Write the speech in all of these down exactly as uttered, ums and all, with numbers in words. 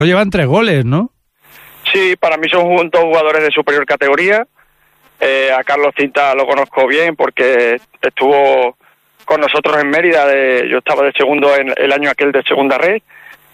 Llevan tres goles, ¿no? Sí, para mí son dos jugadores de superior categoría. Eh, a Carlos Cinta lo conozco bien porque estuvo con nosotros en Mérida. De, yo estaba de segundo en el año aquel de segunda red.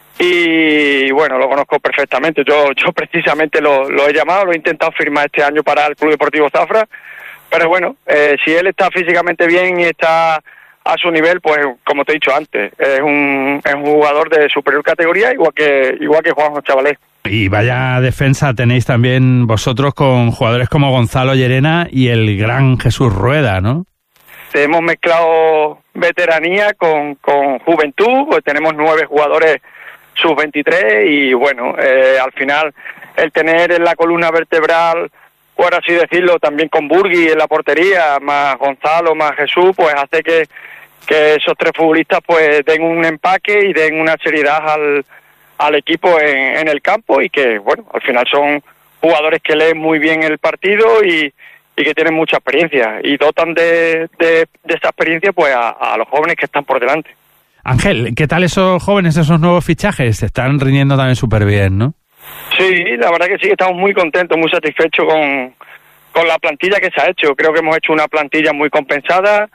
Y bueno, lo conozco perfectamente. Yo yo precisamente lo, lo he llamado, lo he intentado firmar este año para el Club Deportivo Zafra. Pero bueno, eh, si él está físicamente bien y está a su nivel, pues como te he dicho antes, es un, es un jugador de superior categoría, igual que igual que Juanjo Chavalés. Y vaya defensa tenéis también vosotros con jugadores como Gonzalo Llerena y el gran Jesús Rueda, ¿no? Hemos mezclado veteranía con, con juventud, pues tenemos nueve jugadores sub veintitrés y bueno, eh, al final el tener en la columna vertebral, por así decirlo, también con Burgui en la portería, más Gonzalo, más Jesús, pues hace que, que esos tres futbolistas pues den un empaque y den una seriedad al al equipo en, en el campo y que, bueno, al final son jugadores que leen muy bien el partido y, y que tienen mucha experiencia y dotan de, de, de esa experiencia pues a, a los jóvenes que están por delante. Ángel, ¿qué tal esos jóvenes, esos nuevos fichajes? Se están rindiendo también súper bien, ¿no? Sí, la verdad que sí, estamos muy contentos, muy satisfechos con, con la plantilla que se ha hecho. Creo que hemos hecho una plantilla muy compensada,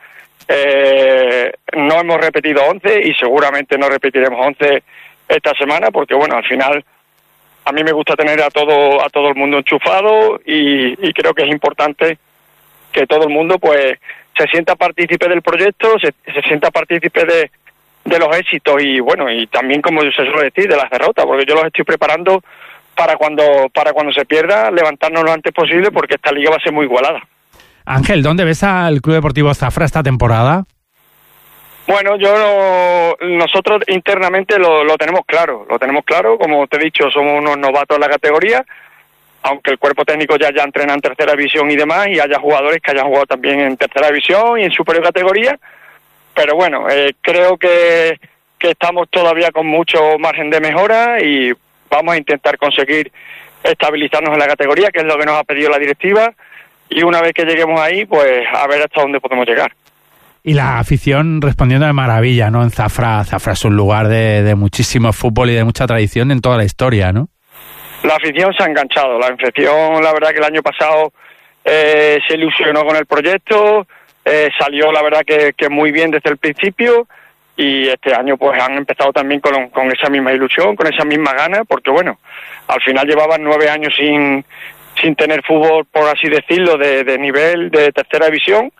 eh, no hemos repetido once y seguramente no repetiremos once esta semana porque bueno, al final a mí me gusta tener a todo a todo el mundo enchufado y, y creo que es importante que todo el mundo pues se sienta partícipe del proyecto, se, se sienta partícipe de, de los éxitos y bueno, y también como se suele decir, de las derrotas, porque yo los estoy preparando para cuando para cuando se pierda, levantarnos lo antes posible porque esta liga va a ser muy igualada. Ángel, ¿dónde ves al Club Deportivo Zafra esta temporada? Bueno, yo nosotros internamente lo, lo tenemos claro, lo tenemos claro, como te he dicho, somos unos novatos en la categoría, aunque el cuerpo técnico ya ya entrena en tercera división y demás, y haya jugadores que hayan jugado también en tercera división y en superior categoría, pero bueno, eh, creo que, que estamos todavía con mucho margen de mejora y vamos a intentar conseguir estabilizarnos en la categoría, que es lo que nos ha pedido la directiva, y una vez que lleguemos ahí, pues a ver hasta dónde podemos llegar. Y la afición respondiendo de maravilla, ¿no? En Zafra, Zafra es un lugar de, de muchísimo fútbol y de mucha tradición en toda la historia, ¿no? La afición se ha enganchado, la afición, la verdad que el año pasado eh, se ilusionó con el proyecto, eh, salió la verdad que, que muy bien desde el principio y este año pues han empezado también con, con esa misma ilusión, con esa misma gana, porque bueno, al final llevaban nueve años sin, sin tener fútbol, por así decirlo, de, de nivel de tercera división.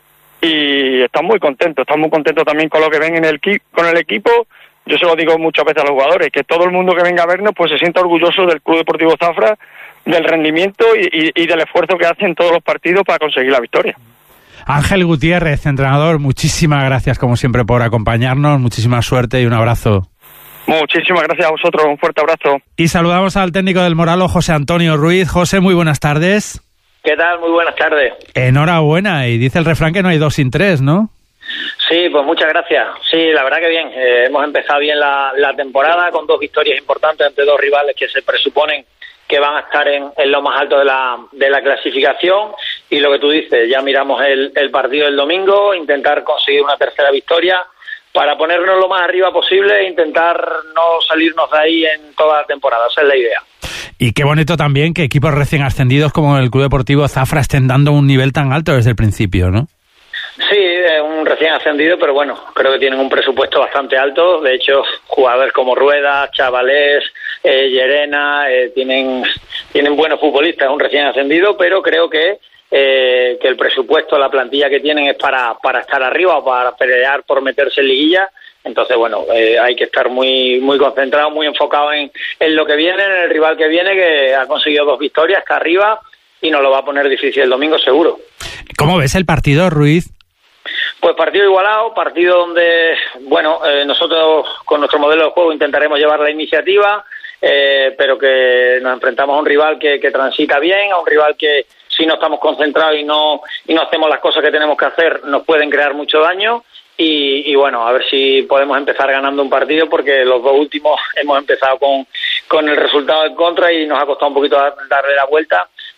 Y están muy contentos, están muy contentos también con lo que ven en el con el equipo. Yo se lo digo muchas veces a los jugadores, que todo el mundo que venga a vernos pues se sienta orgulloso del Club Deportivo Zafra, del rendimiento y, y, y del esfuerzo que hacen todos los partidos para conseguir la victoria. Ángel Gutiérrez, entrenador, muchísimas gracias como siempre por acompañarnos, muchísima suerte y un abrazo. Muchísimas gracias a vosotros, un fuerte abrazo. Y saludamos al técnico del Moralo, José Antonio Ruiz. José, muy buenas tardes. ¿Qué tal? Muy buenas tardes. Enhorabuena, y dice el refrán que no hay dos sin tres, ¿no? Sí, pues muchas gracias. Sí, la verdad que bien. Eh, hemos empezado bien la, la temporada con dos victorias importantes ante dos rivales que se presuponen que van a estar en, en lo más alto de la, de la clasificación. Y lo que tú dices, ya miramos el, el partido del domingo, intentar conseguir una tercera victoria para ponernos lo más arriba posible e intentar no salirnos de ahí en toda la temporada. Esa es la idea. Y qué bonito también que equipos recién ascendidos como el Club Deportivo Zafra estén dando un nivel tan alto desde el principio, ¿no? Sí, es un recién ascendido, pero bueno, creo que tienen un presupuesto bastante alto. De hecho, jugadores como Rueda, Chavalés, eh, Llerena, eh, tienen tienen buenos futbolistas, es un recién ascendido, pero creo que eh, que el presupuesto, la plantilla que tienen es para para estar arriba, para pelear por meterse en liguilla. Entonces, bueno, eh, hay que estar muy muy concentrado, muy enfocado en, en lo que viene, en el rival que viene, que ha conseguido dos victorias, está arriba y nos lo va a poner difícil el domingo, seguro. ¿Cómo ves el partido, Ruiz? Pues partido igualado, partido donde, bueno, eh, nosotros con nuestro modelo de juego intentaremos llevar la iniciativa, eh, pero que nos enfrentamos a un rival que, que transita bien, a un rival que si no estamos concentrados y no y no hacemos las cosas que tenemos que hacer, nos pueden crear mucho daño. Y, y bueno, a ver si podemos empezar ganando un partido, porque los dos últimos hemos empezado con, con el resultado en contra y nos ha costado un poquito darle la vuelta,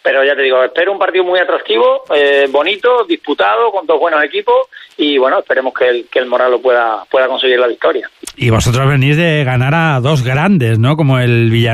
pero ya te digo, espero un partido muy atractivo, eh, bonito, disputado, con dos buenos equipos, y bueno, esperemos que el, que el Moralo pueda, pueda conseguir la victoria. Y vosotros venís de ganar a dos grandes, ¿no? Como el Villarreal